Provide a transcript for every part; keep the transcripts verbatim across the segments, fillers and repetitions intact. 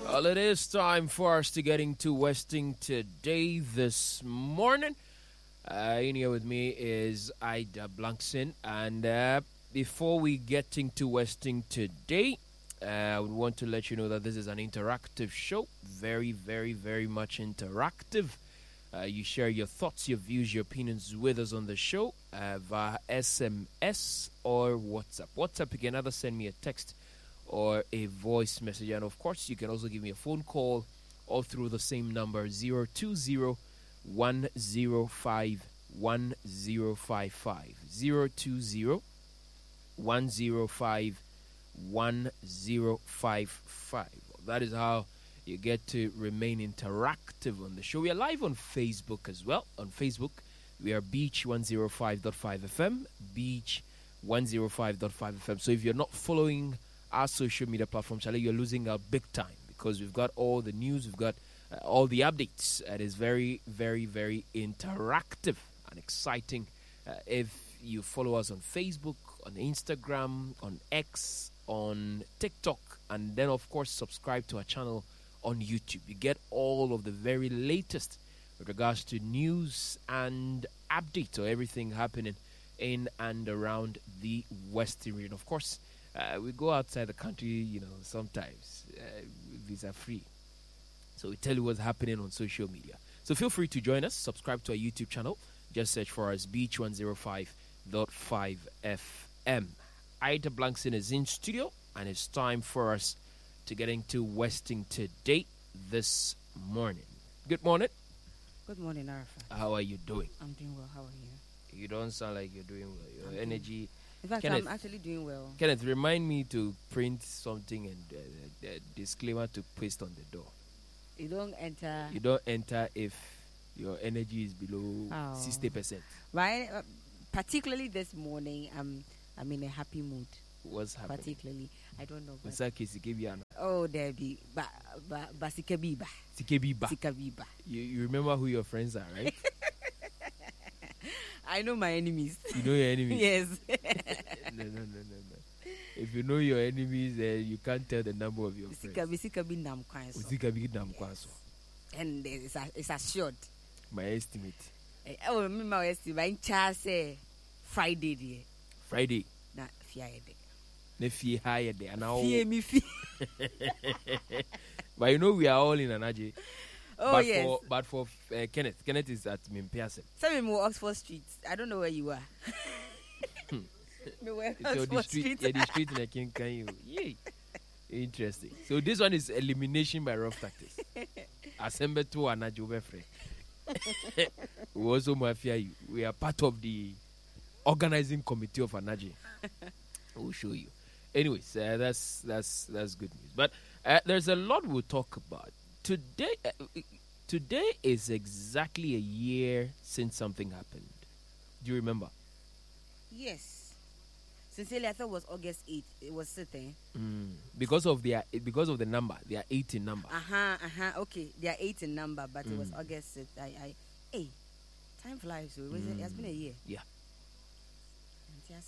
Well, it is time for us to get into Westing today this morning. Uh, in here with me is Ida Blankson. And uh, before we get into Westing today, uh, I would want to let you know that this is an interactive show. Very, very, very much interactive. Uh, you share your thoughts, your views, your opinions with us on the show uh, via S M S or WhatsApp. WhatsApp, you can either send me a text or a voice message. And, of course, you can also give me a phone call all through the same number, zero two zero, one zero five, one zero five five. zero two zero, one zero five, one zero five five. That is how you get to remain interactive on the show. We are live on Facebook as well. On Facebook, we are Beach one oh five point five F M, Beach one oh five point five F M. So if you're not following our social media platform, Charlie, you're losing out big time because we've got all the news, we've got uh, all the updates. It is very, very, very interactive and exciting. Uh, if you follow us on Facebook, on Instagram, on X, on TikTok, and then, of course, subscribe to our channel on YouTube. You get all of the very latest with regards to news and updates or everything happening in and around the Western region. Of course, uh, we go outside the country, you know, sometimes uh, visa free. So we tell you what's happening on social media. So feel free to join us. Subscribe to our YouTube channel. Just search for us, Beach one oh five point five F M. Ida Blankson is in studio, and it's time for us to get into Westing today this morning. Good morning. Good morning, Arafat. How are you doing? I'm doing well. How are you? You don't sound like you're doing well. Your I'm energy. Doing... In fact, Kenneth, I'm actually doing well. Kenneth, remind me to print something and uh, uh, disclaimer to paste on the door. You don't enter. You don't enter if your energy is below oh. sixty percent. Right. Uh, particularly this morning, I'm I'm in a happy mood. What's happening? Particularly, I don't know. What's that case? Oh, there be ba ba basikabiba. Sikabiba. Sikabiba. You you remember who your friends are, right? I know my enemies. You know your enemies? Yes. no, no, no, no, no. If you know your enemies, uh, you can't tell the number of your friends. Sikabi sikabi namkwanso. Sikabi namkwanso. And it's a, it's assured. My estimate. Uh, oh, me my estimate. My chance Friday day. Friday. Na Friday. Ne fie higher there now. Fie me fie. But you know we are all in Anaje. Oh but yes. For, but for uh, Kenneth, Kenneth is at Mimpiase. Some more Oxford Street. I don't know where you are. Me where Oxford the street, Street. Yeah, the street in the King can you? Yay. Interesting. So this one is elimination by rough tactics. Assemble to Anaje over free. We also mafia. We are part of the organizing committee of Anaje. We'll show you. Anyways, uh, that's that's that's good news. But uh, there's a lot we'll talk about today. Uh, today is exactly a year since something happened. Do you remember? Yes. Sincerely, I thought it was August eighth. It was sitting. Mm. Because of their because of the number, they are eight in number. Uh huh. Uh huh. Okay, they are eight in number, but Mm. it was August sixth. I, I, hey, time flies. So it, was, Mm. it has been a year. Yeah. And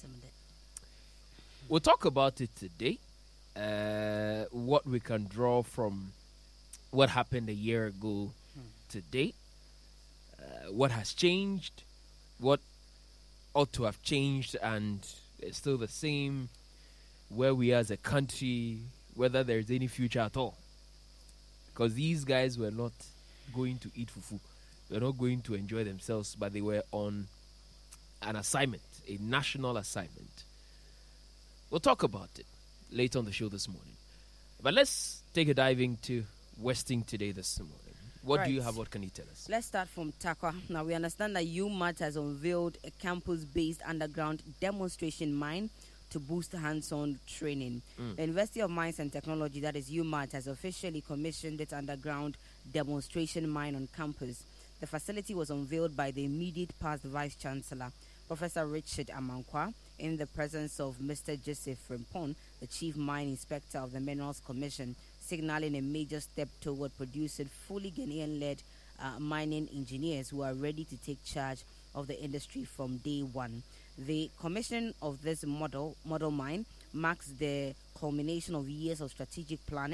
We'll talk about it today. Uh, what we can draw from what happened a year ago Hmm. today. Uh, what has changed? What ought to have changed and it's still the same? Where we are as a country, whether there's any future at all. Because these guys were not going to eat fufu. They were not going to enjoy themselves, but they were on an assignment, a national assignment. We'll talk about it later on the show this morning. But let's take a dive into Westing today this morning. What Right. do you have? What can you tell us? Let's start from Takwa. Now, we understand that U M A T has unveiled a campus-based underground demonstration mine to boost hands-on training. Mm. The University of Mines and Technology, that is U M A T, has officially commissioned its underground demonstration mine on campus. The facility was unveiled by the immediate past Vice-Chancellor, Professor Richard Amankwa, in the presence of Mister Joseph Frimpong, the Chief Mine Inspector of the Minerals Commission, signaling a major step toward producing fully Ghanaian-led uh, mining engineers who are ready to take charge of the industry from day one. The commissioning of this model model mine marks the culmination of years of strategic planning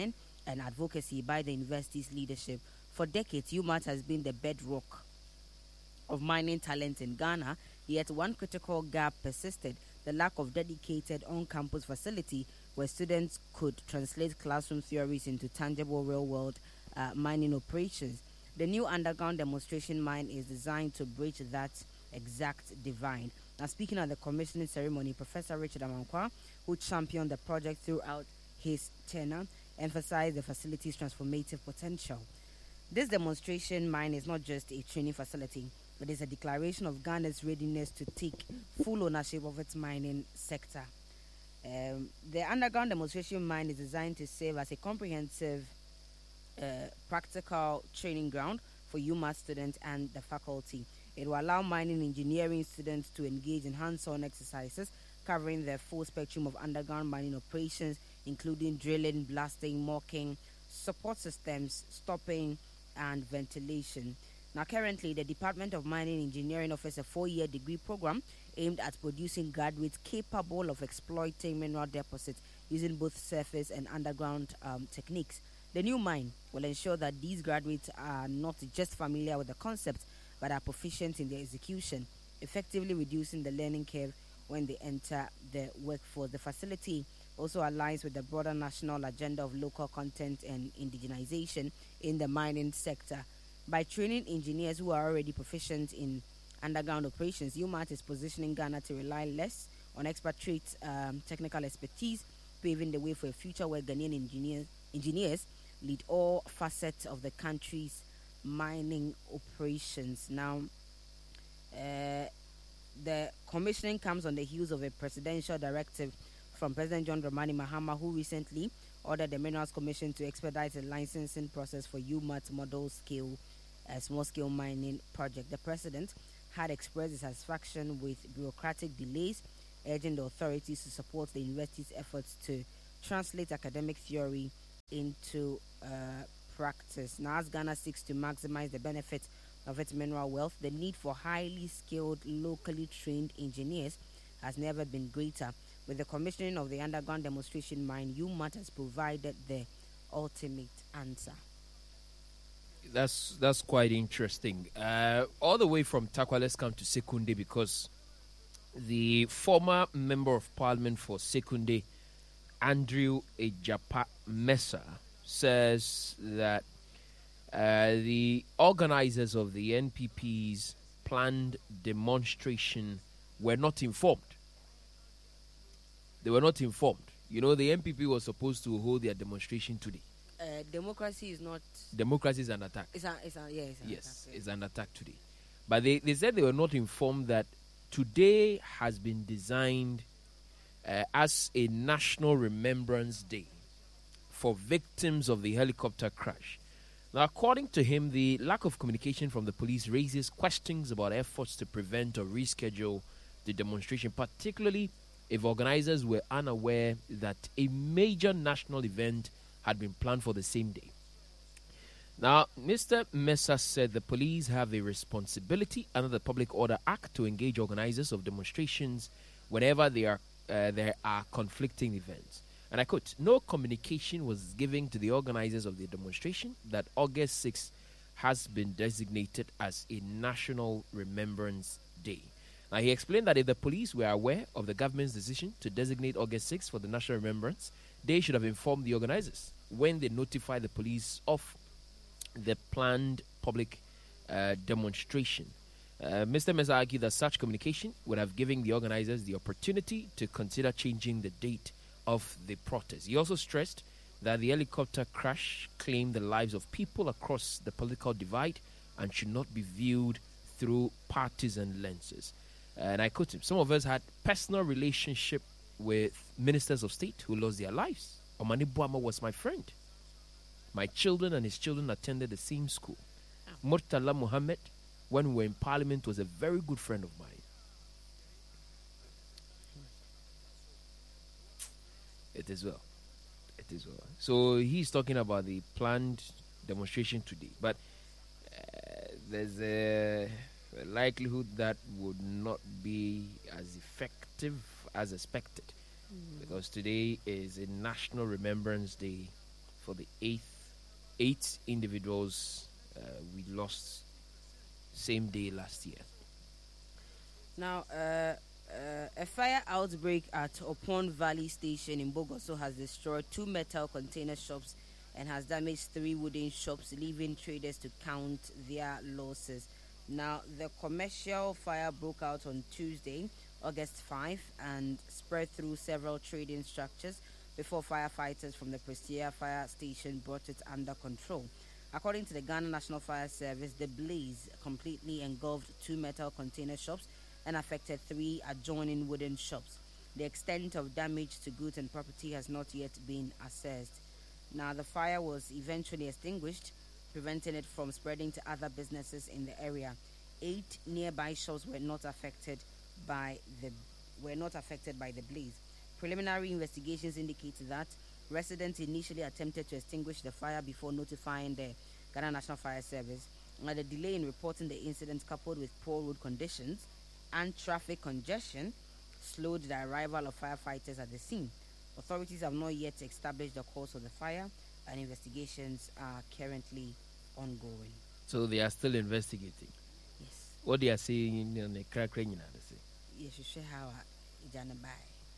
and advocacy by the university's leadership. For decades, UMass has been the bedrock of mining talent in Ghana, yet one critical gap persisted: the lack of dedicated on-campus facility where students could translate classroom theories into tangible real-world uh, mining operations. The new underground demonstration mine is designed to bridge that exact divide. Now, speaking at the commissioning ceremony, Professor Richard Amankwa, who championed the project throughout his tenure, emphasized the facility's transformative potential. This demonstration mine is not just a training facility, it is a declaration of Ghana's readiness to take full ownership of its mining sector. Um, the underground demonstration mine is designed to serve as a comprehensive uh, practical training ground for UMass students and the faculty. It will allow mining engineering students to engage in hands-on exercises covering the full spectrum of underground mining operations, including drilling, blasting, mocking, support systems, stopping, and ventilation. Now, currently, the Department of Mining Engineering offers a four-year degree program aimed at producing graduates capable of exploiting mineral deposits using both surface and underground um, techniques. The new mine will ensure that these graduates are not just familiar with the concepts, but are proficient in their execution, effectively reducing the learning curve when they enter the workforce. The facility also aligns with the broader national agenda of local content and indigenization in the mining sector. By training engineers who are already proficient in underground operations, UMass is positioning Ghana to rely less on expatriate um, technical expertise, paving the way for a future where Ghanaian engineers, engineers lead all facets of the country's mining operations. Now, uh, the commissioning comes on the heels of a presidential directive from President John Dramani Mahama, who recently ordered the Minerals Commission to expedite the licensing process for UMass model scale, uh, small scale mining project. The president had expressed dissatisfaction with bureaucratic delays, urging the authorities to support the university's efforts to translate academic theory into uh, practice. Now, as Ghana seeks to maximize the benefits of its mineral wealth, the need for highly skilled, locally trained engineers has never been greater. With the commissioning of the underground demonstration mine, UMass has provided the ultimate answer. That's that's quite interesting. Uh, all the way from Takwa, let's come to Sekunde, because the former member of parliament for Sekunde, Andrew Ejapa Mesa, says that uh, the organizers of the N P P's planned demonstration were not informed. They were not informed. You know, the N P P was supposed to hold their demonstration today. Uh, democracy is not... Democracy is an attack. It's a, it's a, yeah, it's an yes, attack, yeah. it's an attack today. But they, they said they were not informed that today has been designed uh, as a National Remembrance Day for victims of the helicopter crash. Now, according to him, the lack of communication from the police raises questions about efforts to prevent or reschedule the demonstration, particularly if organizers were unaware that a major national event had been planned for the same day. Now, Mister Mesa said the police have a responsibility under the Public Order Act to engage organizers of demonstrations whenever they are, uh, there are conflicting events. And I quote, "No communication was given to the organizers of the demonstration that August sixth has been designated as a National Remembrance Day." Now, he explained that if the police were aware of the government's decision to designate August sixth for the National Remembrance, they should have informed the organizers when they notified the police of the planned public uh, demonstration. Uh, Mister Mesa argued that such communication would have given the organizers the opportunity to consider changing the date of the protest. He also stressed that the helicopter crash claimed the lives of people across the political divide and should not be viewed through partisan lenses. And I quote him, "Some of us had personal relationship with ministers of state who lost their lives. Omani Buama was my friend. My children and his children attended the same school. Murtala Muhammad, when we were in parliament, was a very good friend of mine." It is well. It is well. So he's talking about the planned demonstration today. But uh, there's a, a likelihood that would not be as effective as expected. Mm. Because today is a National Remembrance Day for the eighth, eight individuals uh, we lost same day last year. Now, uh, uh, a fire outbreak at Opon Valley Station in Bogoso has destroyed two metal container shops and has damaged three wooden shops, leaving traders to count their losses. Now, the commercial fire broke out on Tuesday, August fifth, and spread through several trading structures before firefighters from the Prestia Fire Station brought it under control. According to the Ghana National Fire Service, the blaze completely engulfed two metal container shops and affected three adjoining wooden shops. The extent of damage to goods and property has not yet been assessed. Now, the fire was eventually extinguished, preventing it from spreading to other businesses in the area. Eight nearby shops were not affected by the were not affected by the blaze. Preliminary investigations indicate that residents initially attempted to extinguish the fire before notifying the Ghana National Fire Service. Now, the delay in reporting the incident, coupled with poor road conditions and traffic congestion, slowed the arrival of firefighters at the scene. Authorities have not yet established the cause of the fire, and investigations are currently ongoing. So they are still investigating. Yes. What they are saying in the crack rain, they say. Yes, you should have a buy.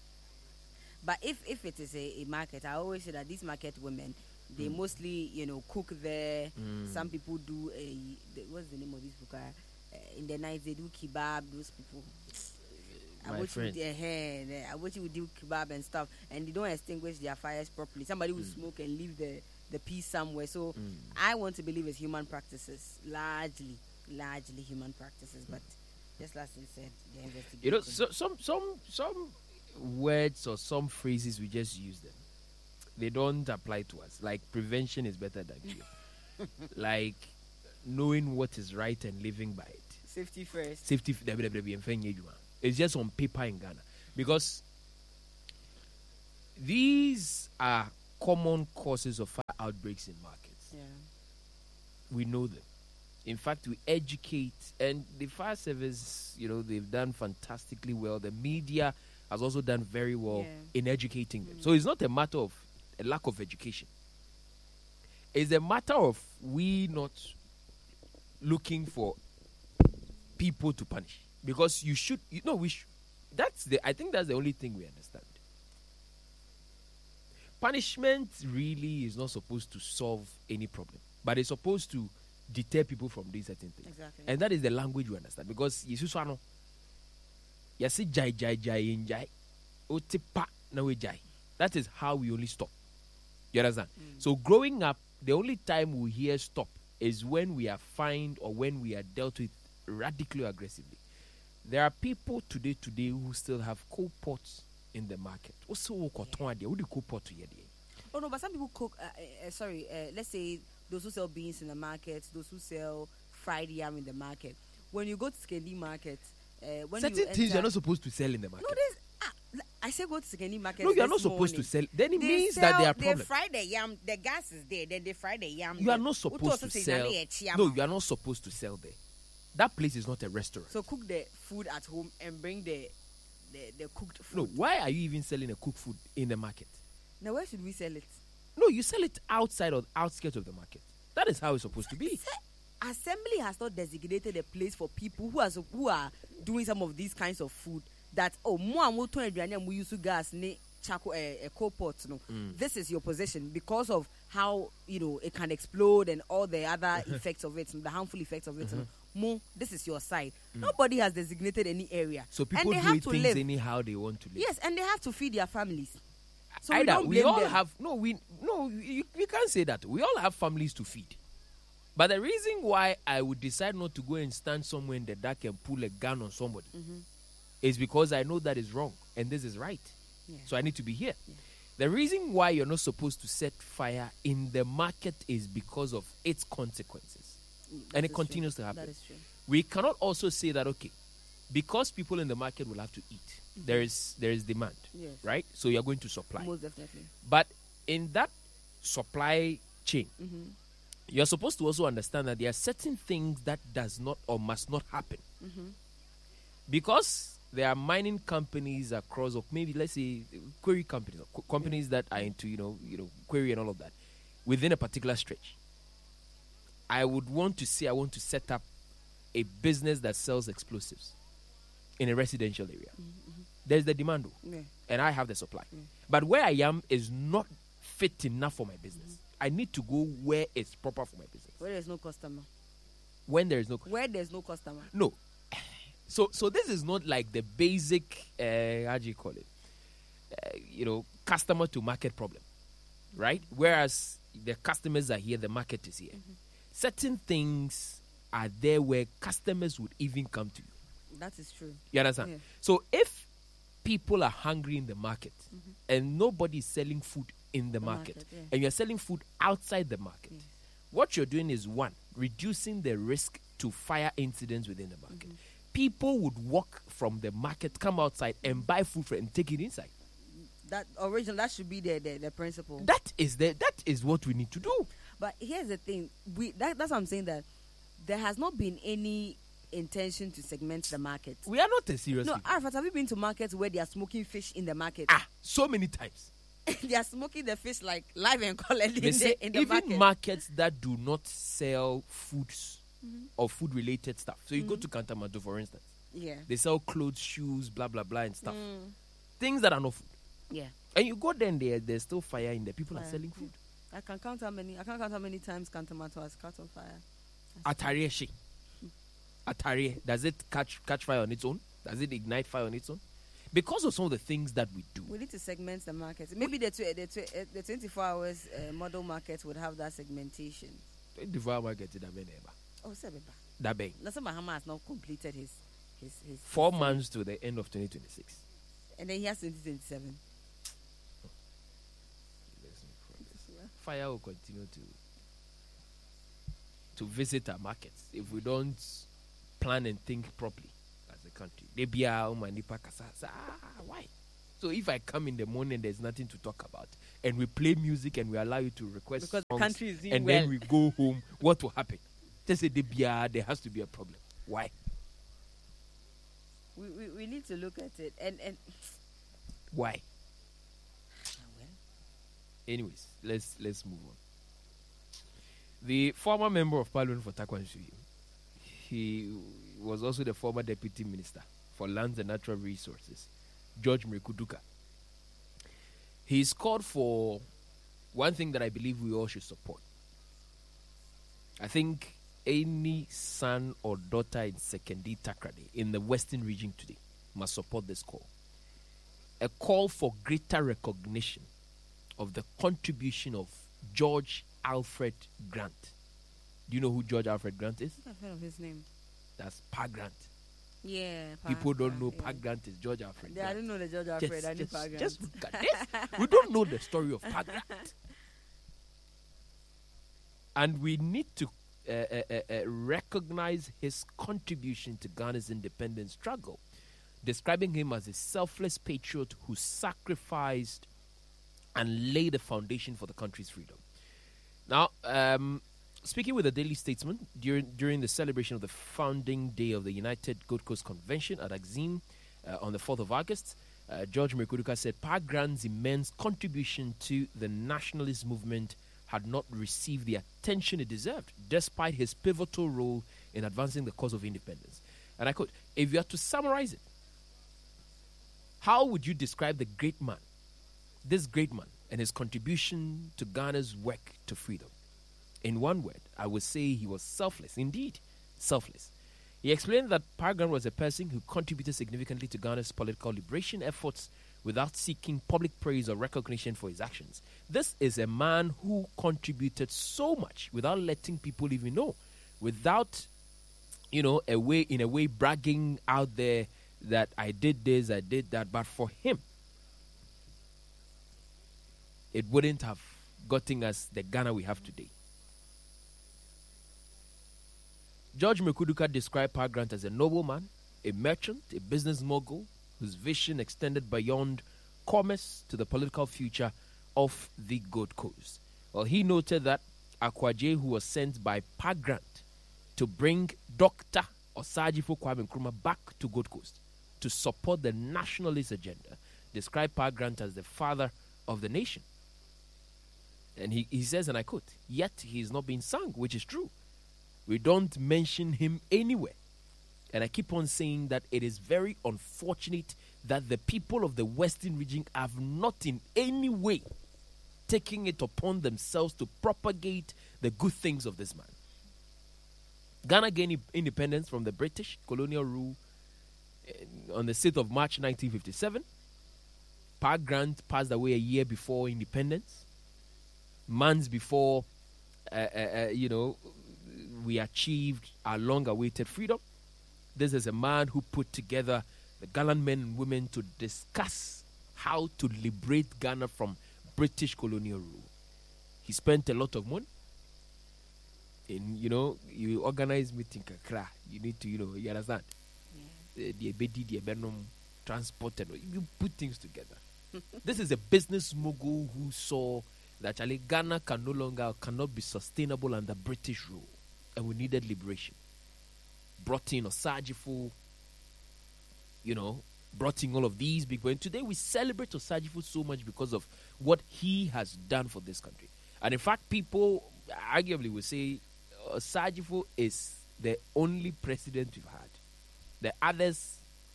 But if if it is a, a market, I always say that these market women, they mm. mostly, you know, cook there. Mm. Some people do a the, what's the name of these people? Uh, in the night they do kebab. Those people. My I wish friend. you would, uh, I wish you would do kebab and stuff, and they don't extinguish their fires properly. Somebody will mm. smoke and leave the the piece somewhere. So mm. I want to believe it's human practices, largely, largely human practices. But just last thing said, the investigation. You know, so, some some some words or some phrases we just use them. They don't apply to us. Like prevention is better than cure. Like knowing what is right and living by it. Safety first. Safety. It's just on paper in Ghana, because these are common causes of fire outbreaks in markets. Yeah. We know them. In fact, we educate, and the fire service, you know, they've done fantastically well. The media has also done very well yeah. in educating them. Mm. So it's not a matter of a lack of education. It's a matter of we not looking for people to punish. Because you should, you know, we should, that's the, I think that's the only thing we understand. Punishment really is not supposed to solve any problem, but it's supposed to deter people from doing certain things. Exactly. And that is the language we understand. Because Jesus wano, yasi jai jai jai injai, otipa na we jai. That is how we only stop. You understand? Mm. So growing up, the only time we hear stop is when we are fined or when we are dealt with radically aggressively. There are people today today who still have coal pots in the market. Also, yeah. Who do coal pot to here? Oh no, but some people cook. Uh, uh, sorry, uh, let's say those who sell beans in the market, those who sell fried yam in the market. When you go to Skendi market, uh, when certain you enter, things you're not supposed to sell in the market. No, there's. Ah, I say go to Skendi market. No, you are not morning. supposed to sell. Then it they means sell, that there are they problems. fry the yam. The gas is there. Then they fry the yam. You are not supposed to sell. No, you are not supposed to sell there. That place is not a restaurant. So cook the food at home and bring the the, the cooked food. No, why are you even selling a cooked food in the market? Now where should we sell it? No, you sell it outside or outskirts of the market. That is how it's supposed to be. Assembly has not designated a place for people who are who are doing some of these kinds of food. That oh, more we use gas ne charcoal a coal pot. No, mm. This is your position because of how you know it can explode and all the other effects of it, the harmful effects of it. Mm-hmm. More, this is your side. Mm. Nobody has designated any area. So people and they do have to things live. anyhow they want to live. Yes, and they have to feed their families. So Either, we don't we blame all them. have no we no you, we can't say that. We all have families to feed. But the reason why I would decide not to go and stand somewhere in the dark and pull a gun on somebody mm-hmm. is because I know that is wrong and this is right. Yeah. So I need to be here. Yeah. The reason why you're not supposed to set fire in the market is because of its consequences. Mm, and it continues true. to happen. That is true. We cannot also say that, okay, because people in the market will have to eat, mm-hmm. there is there is demand, yes. right? So you're going to supply. Most definitely. But in that supply chain, mm-hmm. you're supposed to also understand that there are certain things that does not or must not happen. Mm-hmm. Because there are mining companies across, or maybe let's say quarry companies, or co- companies yeah. that are into, you know, you know, quarry and all of that. within a particular stretch, I would want to say I want to set up a business that sells explosives in a residential area. Mm-hmm. There's the demand, Yeah. and I have the supply. Yeah. But where I am is not fit enough for my business. Mm-hmm. I need to go where it's proper for my business. Where there's no customer. When there is no Where there's no customer. no. So so this is not like the basic uh, how do you call it? Uh, you know, customer to market problem, right? Whereas the customers are here, the market is here. Mm-hmm. Certain things are there where customers would even come to you. That is true. You understand? Yeah. So if people are hungry in the market Mm-hmm. and nobody is selling food in the, The market, market, yeah. and you're selling food outside the market, Yes. what you're doing is one, reducing the risk to fire incidents within the market. Mm-hmm. People would walk from the market, come outside and buy food for, and take it inside. That original that should be the, the, the principle. That is the that is what we need to do. But here's the thing. We that, that's what I'm saying, that there has not been any intention to segment the market. We are not a serious No, people. Arafat, have you been to markets where they are smoking fish in the market? Ah, so many times. They are smoking the fish like live and colored They in say the, in the even market. markets that do not sell foods or food related stuff. So you go to Kantamado, for instance, Yeah. they sell clothes, shoes, blah blah blah, and stuff. Mm, Things that are not food. yeah. And you go there and there, there's still fire in there. People are Fire, selling food. I can count how many. I can't count how many times Cantamato has caught on fire. Atari she. Atari, does it catch catch fire on its own? Does it ignite fire on its own? Because of some of the things that we do. We need to segment the market. Maybe the tw- the, tw- uh, the twenty-four hours uh, model market would have that segmentation. twenty-four market in Abene. Oh, Sebeba. Dabe. Nasser Mahama has not completed his his his Four months to the end of twenty twenty-six. and then he has twenty twenty-seven. Fire will continue to to visit our markets if we don't plan and think properly as a country. They be our own manipa kasa. Ah, why? So if I come in the morning, there's nothing to talk about, and we play music and we allow you to request Because the songs, country is doing and well. then we go home, what will happen? Just say they be ah, there has to be a problem. Why? We, we we need to look at it and and Why? well, Anyways, let's let's move on. The former member of parliament for Takwansui, he was also the former deputy minister for lands and natural resources, George Mrekuduka. He's called for one thing that I believe we all should support. I think any son or daughter in Sekendi Takrade in the western region today must support this call. A call for greater recognition of the contribution of George Alfred Grant. Do you know who George Alfred Grant is? I've heard of his name. That's Pa Grant. Yeah. Pa- People don't Pa- know yeah. Pa Grant is George Alfred Yeah, I Grant. didn't know the George Alfred. Just, I knew just, Pa Grant. just look at this. We don't know the story of Pa Grant. And we need to uh, uh, uh, uh, recognize his contribution to Ghana's independence struggle, describing him as a selfless patriot who sacrificed and laid the foundation for the country's freedom. Now, um, speaking with the Daily Statesman during during the celebration of the founding day of the United Gold Coast Convention at Axim uh, on the fourth of August, uh, George Mrekuduka said Pa Grant's immense contribution to the nationalist movement had not received the attention it deserved, despite his pivotal role in advancing the cause of independence. And I quote, if you are to summarize it, how would you describe the great man, this great man, and his contribution to Ghana's work to freedom? In one word, I would say he was selfless, indeed, selfless. He explained that Pa Grant was a person who contributed significantly to Ghana's political liberation efforts without seeking public praise or recognition for his actions. This is a man who contributed so much without letting people even know, without, you know, a way in a way bragging out there that I did this, I did that. But for him, it wouldn't have gotten us the Ghana we have today. George Mrekuduka described Pa Grant as a nobleman, a merchant, a business mogul, whose vision extended beyond commerce to the political future of the Gold Coast. Well, he noted that Akwaje, who was sent by Pa Grant to bring Doctor Osajifo Kwame Nkrumah back to Gold Coast to support the nationalist agenda, described Pa Grant as the father of the nation. And he, he says, and I quote, "Yet he is not being sung," which is true. We don't mention him anywhere. And I keep on saying that it is very unfortunate that the people of the Western region have not in any way taken it upon themselves to propagate the good things of this man. Ghana gained independence from the British colonial rule on the sixth of March nineteen fifty-seven. Park Grant passed away a year before independence. Months before, uh, uh, uh, you know, we achieved our long-awaited freedom. This is a man who put together the Ghanaian men and women to discuss how to liberate Ghana from British colonial rule. He spent a lot of money. In, you know, you organize meeting kakra. You need to, you know, you understand? Yeah. The ebedi, the ebenum, transport, and you put things together. This is a business mogul who saw that Charlie, Ghana can no longer, cannot be sustainable under British rule. And we needed liberation. Brought in Osagyefo, you know, brought in all of these big men. Today we celebrate Osagyefo so much because of what he has done for this country. And in fact, people arguably will say Osagyefo is the only president we've had. The others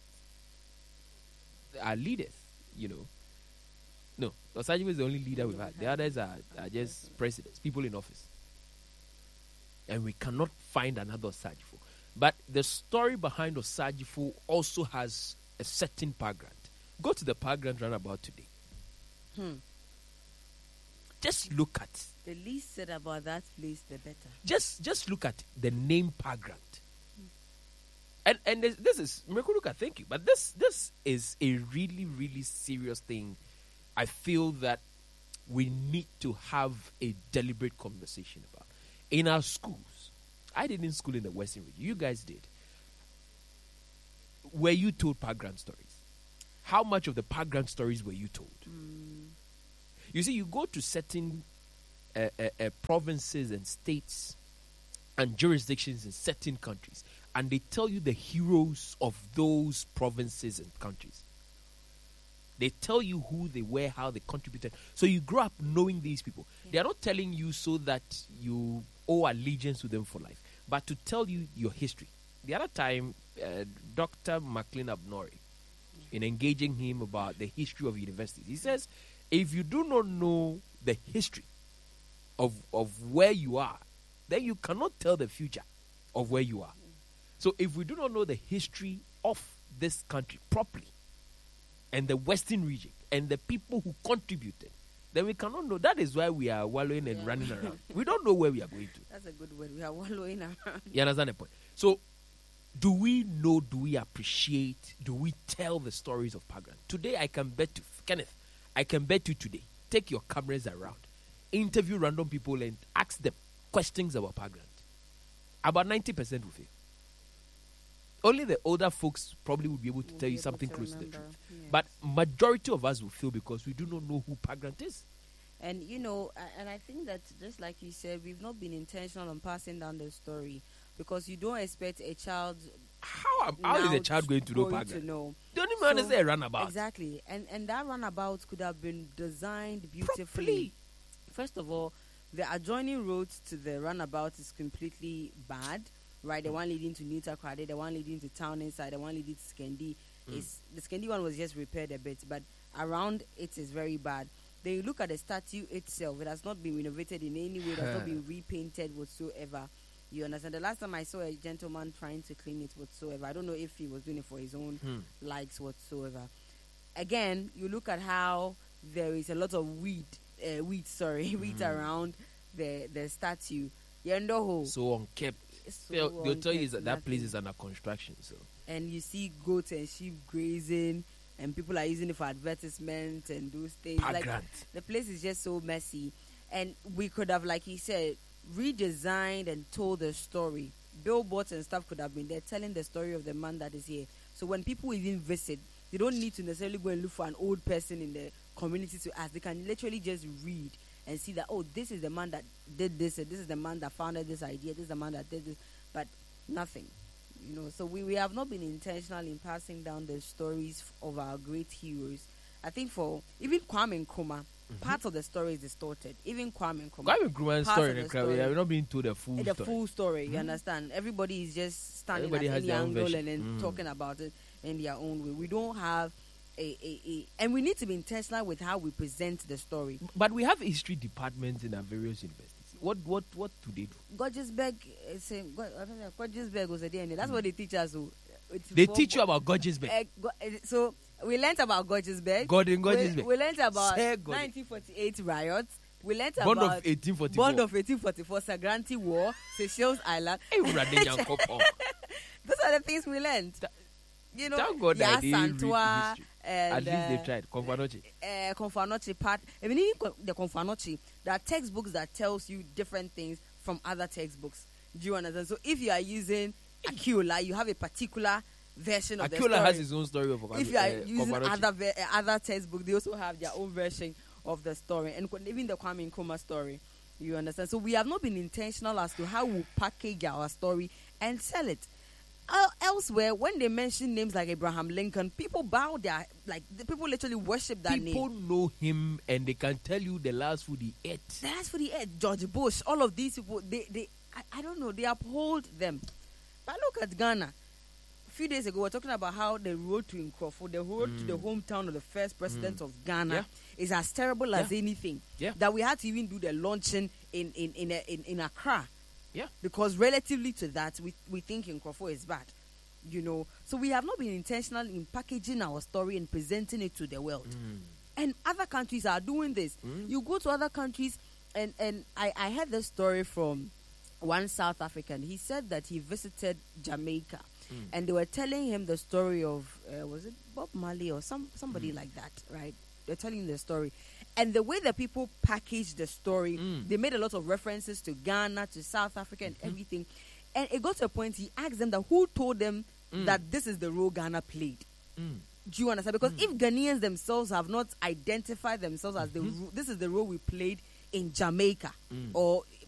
are leaders, you know. No, Osagyefo is the only leader we've had. The others are, are just presidents, people in office. And we cannot find another Osagyefo. But the story behind Osagyefo also has a certain Park Grant. Go to the Park Grant roundabout today. Hmm. Just look at. The least said about that place, the better. Just just look at the name Park Grant. Hmm. And and this, this is Mekuruka, thank you. But this this is a really, really serious thing. I feel that we need to have a deliberate conversation about. In our schools, I didn't school in the Western region. You guys did. Were you told Park Grant stories? How much of the Park Grant stories were you told? Mm. You see, you go to certain uh, uh, uh, provinces and states and jurisdictions in certain countries, and they tell you the heroes of those provinces and countries. They tell you who they were, how they contributed. So you grow up knowing these people. Yeah. They are not telling you so that you owe allegiance to them for life, but to tell you your history. The other time, uh, Doctor McLean Abnori, in engaging him about the history of universities, he says, if you do not know the history of, of where you are, then you cannot tell the future of where you are. So if we do not know the history of this country properly, and the Western region, and the people who contributed, then we cannot know. That is why we are wallowing and yeah. running around. We don't know where we are going to. That's a good word. We are wallowing around. You understand the point? So, do we know, do we appreciate, do we tell the stories of Park Grant? Today, I can bet you, Kenneth, I can bet you today, take your cameras around, interview random people and ask them questions about Park Grant. About ninety percent will fail. Only the older folks probably would be able to we'll tell you something close remember. to the truth. Yes. But majority of us will fail because we do not know who Park Grant is. And, you know, and I think that just like you said, we've not been intentional on passing down the story because you don't expect a child... How, how is a child going to know Park Grant? Know. The only man is a runabout. Exactly. And, and that runabout could have been designed beautifully. Properly. First of all, the adjoining roads to the runabout is completely bad. Right, the mm. one leading to New Takrade, the one leading to town inside, the one leading to Skendi. Mm. Is the Skendi one was just repaired a bit, but around it is very bad. Then you look at the statue itself; it has not been renovated in any way. It has not been repainted whatsoever. You understand? The last time I saw a gentleman trying to clean it whatsoever, I don't know if he was doing it for his own mm. likes whatsoever. Again, you look at how there is a lot of weed, uh, weed, sorry, mm. weed around the the statue. Yendoho. So unkept. So they'll, they'll tell you that that place is under construction. So and you see goats and sheep grazing, and people are using it for advertisement and those things. Park like Grant. The place is just so messy, and we could have, like he said, redesigned and told the story. Billboards and stuff could have been there telling the story of the man that is here. So when people even visit, they don't need to necessarily go and look for an old person in the community to ask. They can literally just read and see that, oh, this is the man that did this, and this is the man that founded this idea, this is the man that did this, but nothing, you know. So we, we have not been intentional in passing down the stories of our great heroes. I think for even Kwame Nkrumah, part of the story is distorted. Even Kwame Nkrumah. Kwame Nkrumah's Part story, of in the the crowd, story. we have not been told the full the story. full story, you Mhm. understand? Everybody is just standing Everybody at has any their own angle version. and then Mm. talking about it in their own way. We don't have a, a, a and we need to be intentional with how we present the story. But we have history departments in our various universities. What what what do they do? Gorgesberg is saying God- I don't know, Gorgesberg was a D N A. That's what they teach us. So it's They for- teach you about Gorgesberg. Uh, go, uh, so we learnt about Gorgesberg. Gordon We, Gorgesberg. we learnt about Say Gordon. nineteen forty-eight riots. We learnt Bond about of eighteen forty-four. Bond of eighteen forty-four, Sagranti War, Seychelles Island. Hey, Radhe Nyankopon. Those are the things we learned. Tha- You know, Thank God that I didn't read Santua history. and At least they uh, tried. Konfanoche. uh, Konfanoche part. I mean, even co- the Konfanoche, there are textbooks that tells you different things from other textbooks. Do you understand? So if you are using Akiola, you have a particular version of the story. Akiola has his own story of If you are uh, using Konfanoche. other ve- uh, other textbooks, they also have their own version of the story, and qu- even the Kwame Nkrumah story. You understand? So we have not been intentional as to how we package our story and sell it. Uh, elsewhere, when they mention names like Abraham Lincoln, people bow their like the people literally worship that People name. know him and they can tell you the last food he ate. That's for the end. George Bush, all of these people, they they I, I don't know, they uphold them. But look at Ghana. A few days ago, we were talking about how the road to Nkrofo, the road to the hometown of the first president of Ghana, Yeah. is as terrible as Yeah. anything. Yeah. That we had to even do the launching in in in a, in, in Accra. Yeah. Because relatively to that, we we think Nkrofo is bad. You know, so we have not been intentional in packaging our story and presenting it to the world. And other countries are doing this. Mm. You go to other countries, and and I I heard this story from one South African. He said that he visited Jamaica, Mm. and they were telling him the story of uh, was it Bob Marley or some somebody like that, right? They're telling the story, and the way that people packaged the story, Mm. they made a lot of references to Ghana, to South Africa, and everything. And it got to a point he asked them that who told them Mm. that this is the role Ghana played. Mm. Do you understand? Because if Ghanaians themselves have not identified themselves as the ro- this is the role we played in Jamaica Mm. or